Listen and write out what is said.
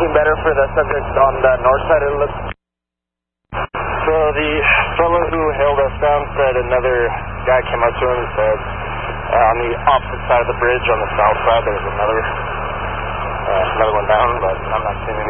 anything better for the subject on the north side of the loop? So the fellow who held us down said another guy came up to him and said on the opposite side of the bridge on the south side there's another one down, but I'm not seeing